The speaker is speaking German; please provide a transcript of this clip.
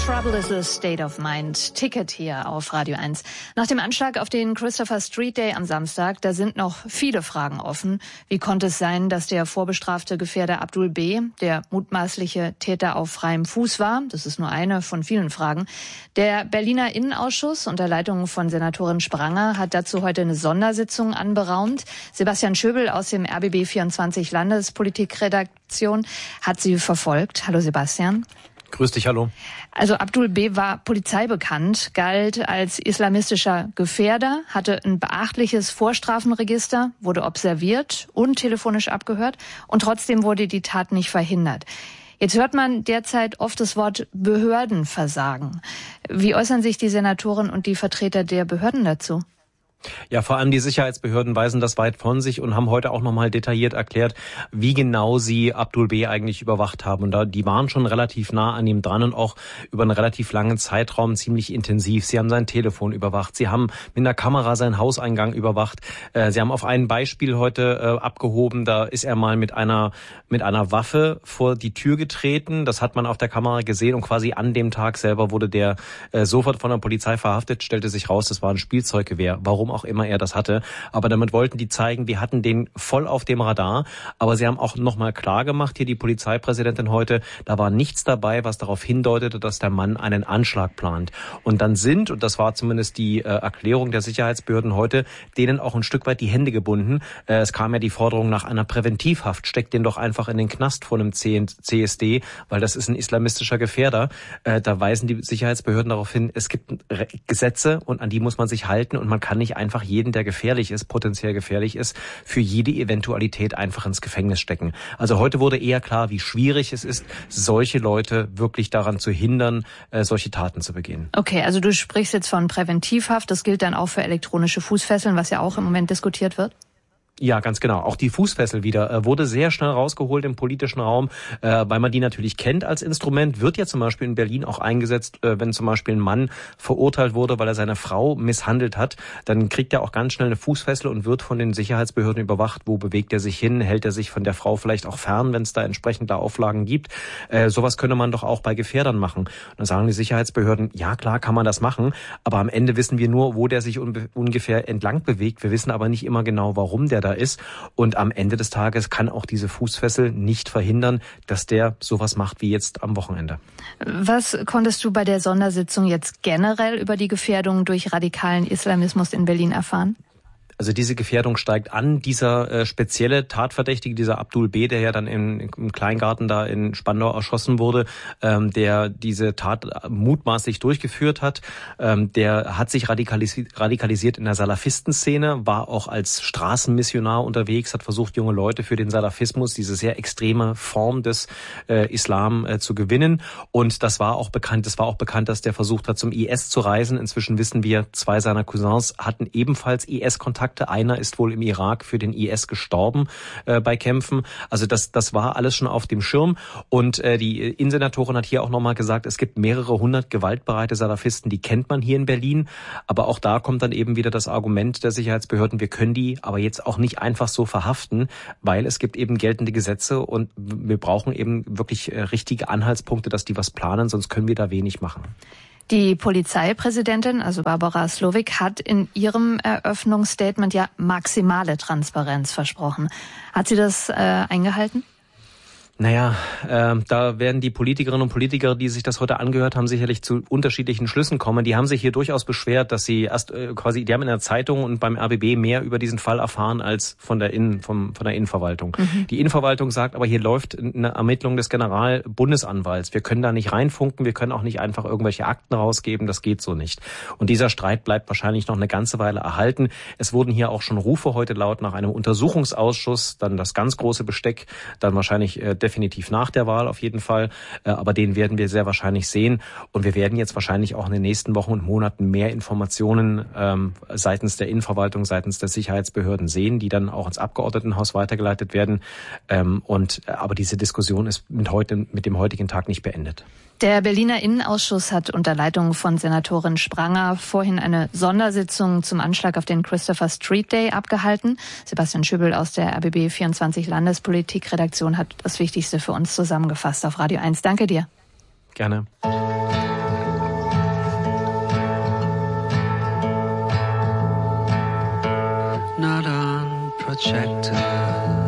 Trouble is a state of mind. Ticket hier auf Radio 1. Nach dem Anschlag auf den Christopher Street Day am Samstag, da sind noch viele Fragen offen. Wie konnte es sein, dass der vorbestrafte Gefährder Abdul B., der mutmaßliche Täter auf freiem Fuß war? Das ist nur eine von vielen Fragen. Der Berliner Innenausschuss unter Leitung von Senatorin Spranger hat dazu heute eine Sondersitzung anberaumt. Sebastian Schöbel aus dem RBB 24 Landespolitikredaktion hat sie verfolgt. Hallo Sebastian. Grüß dich, hallo. Also Abdul B. war polizeibekannt, galt als islamistischer Gefährder, hatte ein beachtliches Vorstrafenregister, wurde observiert und telefonisch abgehört und trotzdem wurde die Tat nicht verhindert. Jetzt hört man derzeit oft das Wort Behördenversagen. Wie äußern sich die Senatoren und die Vertreter der Behörden dazu? Ja, vor allem die Sicherheitsbehörden weisen das weit von sich und haben heute auch nochmal detailliert erklärt, wie genau sie Abdul B. eigentlich überwacht haben. Und die waren schon relativ nah an ihm dran und auch über einen relativ langen Zeitraum ziemlich intensiv. Sie haben sein Telefon überwacht, sie haben mit einer Kamera seinen Hauseingang überwacht. Sie haben auf ein Beispiel heute abgehoben, da ist er mal mit einer Waffe vor die Tür getreten. Das hat man auf der Kamera gesehen und quasi an dem Tag selber wurde der sofort von der Polizei verhaftet, stellte sich raus, das war ein Spielzeuggewehr. Warum auch immer er das hatte. Aber damit wollten die zeigen, wir hatten den voll auf dem Radar. Aber sie haben auch nochmal klar gemacht, hier die Polizeipräsidentin heute, da war nichts dabei, was darauf hindeutete, dass der Mann einen Anschlag plant. Und dann und das war zumindest die Erklärung der Sicherheitsbehörden heute, denen auch ein Stück weit die Hände gebunden. Es kam ja die Forderung nach einer Präventivhaft. Steckt den doch einfach in den Knast von einem CSD, weil das ist ein islamistischer Gefährder. Da weisen die Sicherheitsbehörden darauf hin, es gibt Gesetze und an die muss man sich halten und man kann nicht einfach jeden, der gefährlich ist, potenziell gefährlich ist, für jede Eventualität einfach ins Gefängnis stecken. Also heute wurde eher klar, wie schwierig es ist, solche Leute wirklich daran zu hindern, solche Taten zu begehen. Okay, also du sprichst jetzt von Präventivhaft. Das gilt dann auch für elektronische Fußfesseln, was ja auch im Moment diskutiert wird? Ja, ganz genau. Auch die Fußfessel wieder wurde sehr schnell rausgeholt im politischen Raum, weil man die natürlich kennt als Instrument. Wird ja zum Beispiel in Berlin auch eingesetzt, wenn zum Beispiel ein Mann verurteilt wurde, weil er seine Frau misshandelt hat. Dann kriegt er auch ganz schnell eine Fußfessel und wird von den Sicherheitsbehörden überwacht. Wo bewegt er sich hin? Hält er sich von der Frau vielleicht auch fern, wenn es da entsprechende Auflagen gibt? Sowas könne man doch auch bei Gefährdern machen. Und dann sagen die Sicherheitsbehörden, ja klar kann man das machen, aber am Ende wissen wir nur, wo der sich ungefähr entlang bewegt. Wir wissen aber nicht immer genau, warum der da ist. Und am Ende des Tages kann auch diese Fußfessel nicht verhindern, dass der sowas macht wie jetzt am Wochenende. Was konntest du bei der Sondersitzung jetzt generell über die Gefährdung durch radikalen Islamismus in Berlin erfahren? Also diese Gefährdung steigt an. Dieser spezielle Tatverdächtige, dieser Abdul B., der ja dann im Kleingarten da in Spandau erschossen wurde, der diese Tat mutmaßlich durchgeführt hat, der hat sich radikalisiert in der Salafistenszene, war auch als Straßenmissionar unterwegs, hat versucht, junge Leute für den Salafismus, diese sehr extreme Form des Islam zu gewinnen. Und das war auch bekannt, dass der versucht hat, zum IS zu reisen. Inzwischen wissen wir, 2 seiner Cousins hatten ebenfalls IS-Kontakte. Einer ist wohl im Irak für den IS gestorben bei Kämpfen. Also das war alles schon auf dem Schirm. Und die Innensenatorin hat hier auch nochmal gesagt, es gibt mehrere hundert gewaltbereite Salafisten, die kennt man hier in Berlin. Aber auch da kommt dann eben wieder das Argument der Sicherheitsbehörden, wir können die aber jetzt auch nicht einfach so verhaften, weil es gibt eben geltende Gesetze und wir brauchen eben wirklich richtige Anhaltspunkte, dass die was planen, sonst können wir da wenig machen. Die Polizeipräsidentin, also Barbara Slowik, hat in ihrem Eröffnungsstatement ja maximale Transparenz versprochen. Hat sie das eingehalten? Naja, da werden die Politikerinnen und Politiker, die sich das heute angehört haben, sicherlich zu unterschiedlichen Schlüssen kommen. Die haben sich hier durchaus beschwert, dass sie erst die haben in der Zeitung und beim RBB mehr über diesen Fall erfahren als von der Innenverwaltung. Mhm. Die Innenverwaltung sagt, aber hier läuft eine Ermittlung des Generalbundesanwalts. Wir können da nicht reinfunken, wir können auch nicht einfach irgendwelche Akten rausgeben, das geht so nicht. Und dieser Streit bleibt wahrscheinlich noch eine ganze Weile erhalten. Es wurden hier auch schon Rufe heute laut nach einem Untersuchungsausschuss, dann das ganz große Besteck, dann wahrscheinlich definitiv nach der Wahl auf jeden Fall, aber den werden wir sehr wahrscheinlich sehen und wir werden jetzt wahrscheinlich auch in den nächsten Wochen und Monaten mehr Informationen seitens der Innenverwaltung, seitens der Sicherheitsbehörden sehen, die dann auch ins Abgeordnetenhaus weitergeleitet werden aber diese Diskussion ist mit dem heutigen Tag nicht beendet. Der Berliner Innenausschuss hat unter Leitung von Senatorin Spranger vorhin eine Sondersitzung zum Anschlag auf den Christopher Street Day abgehalten. Sebastian Schöbel aus der RBB 24 Landespolitikredaktion hat das Wichtigste für uns zusammengefasst auf Radio 1. Danke dir. Gerne. not unprotected.